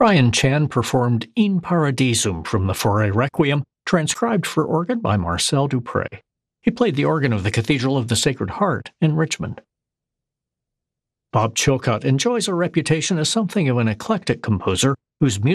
Brian Chan performed In Paradisum from the Fauré Requiem, transcribed for organ by Marcel Dupré. He played the organ of the Cathedral of the Sacred Heart in Richmond. Bob Chilcott enjoys a reputation as something of an eclectic composer whose music